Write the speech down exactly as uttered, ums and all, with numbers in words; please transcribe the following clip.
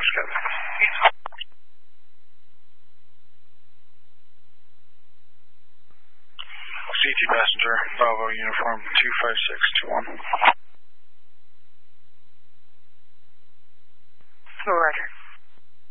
Oscar. C T passenger, Bravo uniform two five six two one.